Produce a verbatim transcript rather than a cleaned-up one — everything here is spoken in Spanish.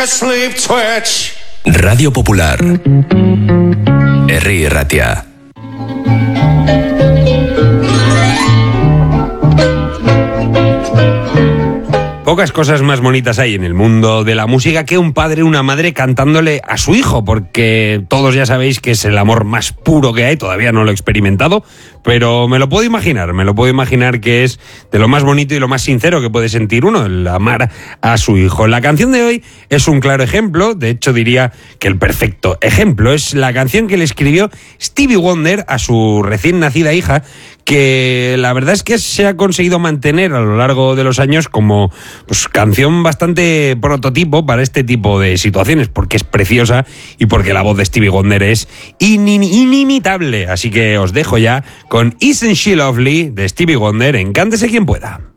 Radio Popular. Herri Ratia. Pocas cosas más bonitas hay en el mundo de la música que un padre o una madre cantándole a su hijo, porque todos ya sabéis que es el amor más puro que hay. Todavía no lo he experimentado, pero me lo puedo imaginar, me lo puedo imaginar que es de lo más bonito y lo más sincero que puede sentir uno, el amar a su hijo. La canción de hoy es un claro ejemplo, de hecho diría que el perfecto ejemplo. Es la canción que le escribió Stevie Wonder a su recién nacida hija, que la verdad es que se ha conseguido mantener a lo largo de los años como pues, canción bastante prototipo para este tipo de situaciones, porque es preciosa y porque la voz de Stevie Wonder es in- inimitable. Así que os dejo ya con Isn't She Lovely de Stevie Wonder en Cántese Quien Pueda.